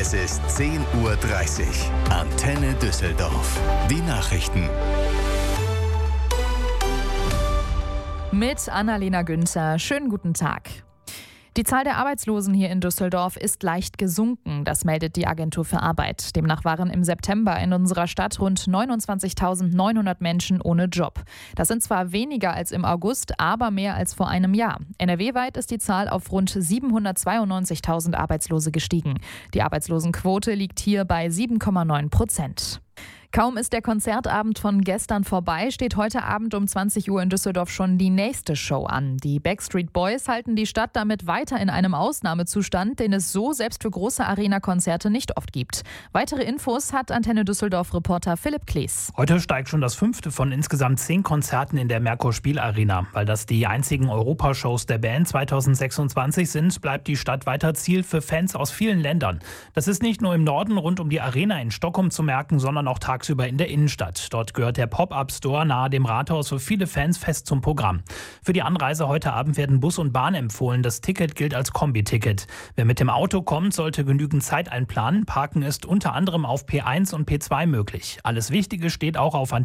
Es ist 10:30 Uhr. Antenne Düsseldorf. Die Nachrichten. Mit Annalena Günther. Schönen guten Tag. Die Zahl der Arbeitslosen hier in Düsseldorf ist leicht gesunken, das meldet die Agentur für Arbeit. Demnach waren im September in unserer Stadt rund 29.900 Menschen ohne Job. Das sind zwar weniger als im August, aber mehr als vor einem Jahr. NRW-weit ist die Zahl auf rund 792.000 Arbeitslose gestiegen. Die Arbeitslosenquote liegt hier bei 7,9%. Kaum ist der Konzertabend von gestern vorbei, steht heute Abend um 20 Uhr in Düsseldorf schon die nächste Show an. Die Backstreet Boys halten die Stadt damit weiter in einem Ausnahmezustand, den es so selbst für große Arena-Konzerte nicht oft gibt. Weitere Infos hat Antenne Düsseldorf-Reporter Philipp Klees. Heute steigt schon das 5. von insgesamt 10 Konzerten in der Merkur-Spielarena. Weil das die einzigen Europashows der Band 2026 sind, bleibt die Stadt weiter Ziel für Fans aus vielen Ländern. Das ist nicht nur im Norden rund um die Arena in Stockholm zu merken, sondern auch tagsüber in der Innenstadt. Dort gehört der Pop-Up-Store nahe dem Rathaus für viele Fans fest zum Programm. Für die Anreise heute Abend werden Bus und Bahn empfohlen. Das Ticket gilt als Kombi-Ticket. Wer mit dem Auto kommt, sollte genügend Zeit einplanen. Parken ist unter anderem auf P1 und P2 möglich. Alles Wichtige steht auch auf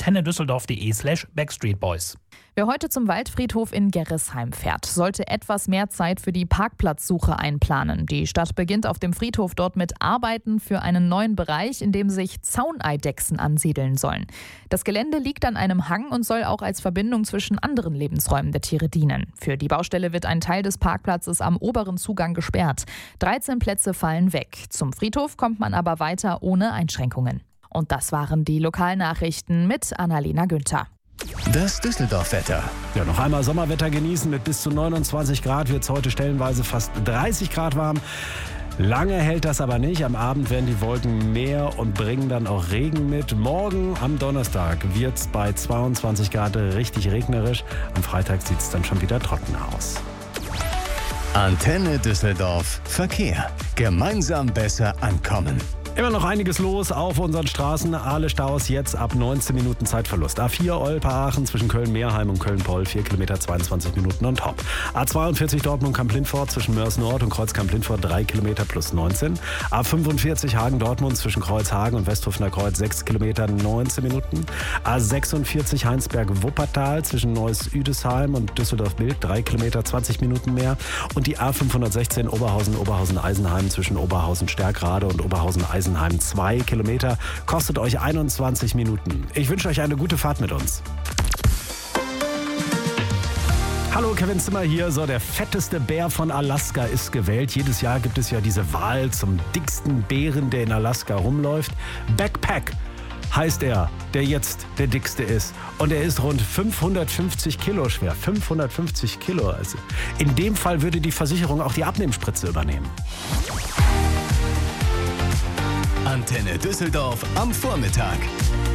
antennedüsseldorf.de/backstreetboys. Wer heute zum Waldfriedhof in Gerresheim fährt, sollte etwas mehr Zeit für die Parkplatzsuche einplanen. Die Stadt beginnt auf dem Friedhof dort mit Arbeiten für einen neuen Bereich, in dem sich Zauneidechsen ansiedeln sollen. Das Gelände liegt an einem Hang und soll auch als Verbindung zwischen anderen Lebensräumen der Tiere dienen. Für die Baustelle wird ein Teil des Parkplatzes am oberen Zugang gesperrt. 13 Plätze fallen weg. Zum Friedhof kommt man aber weiter ohne Einschränkungen. Und das waren die Lokalnachrichten mit Annalena Günther. Das Düsseldorf-Wetter. Ja, noch einmal Sommerwetter genießen. Mit bis zu 29 Grad wird es heute stellenweise fast 30 Grad warm. Lange hält das aber nicht. Am Abend werden die Wolken mehr und bringen dann auch Regen mit. Morgen am Donnerstag wird es bei 22 Grad richtig regnerisch. Am Freitag sieht es dann schon wieder trocken aus. Antenne Düsseldorf. Verkehr. Gemeinsam besser ankommen. Immer noch einiges los auf unseren Straßen. Aale Staus jetzt ab 19 Minuten Zeitverlust. A4 Olpe-Aachen zwischen Köln-Meerheim und Köln-Poll 4 Kilometer 22 Minuten on top. A42 Dortmund-Kamp-Lindfort zwischen Mörs-Nord und Kreuz-Kamp-Lindfort 3 Kilometer plus 19. A45 Hagen-Dortmund zwischen Kreuzhagen und Westhofener Kreuz 6 Kilometer 19 Minuten. A46 Heinsberg-Wuppertal zwischen Neuss-Üdesheim und Düsseldorf-Bild 3 Kilometer 20 Minuten mehr. Und die A516 Oberhausen-Eisenheim zwischen Oberhausen-Stärkrade und Oberhausen-Eisenheim 2 Kilometer, kostet euch 21 Minuten. Ich wünsche euch eine gute Fahrt mit uns. Hallo, Kevin Zimmer hier. So, der fetteste Bär von Alaska ist gewählt. Jedes Jahr gibt es ja diese Wahl zum dicksten Bären, der in Alaska rumläuft. Backpack heißt er, der jetzt der dickste ist. Und er ist rund 550 Kilo schwer. 550 Kilo. Also in dem Fall würde die Versicherung auch die Abnehmspritze übernehmen. Antenne Düsseldorf am Vormittag.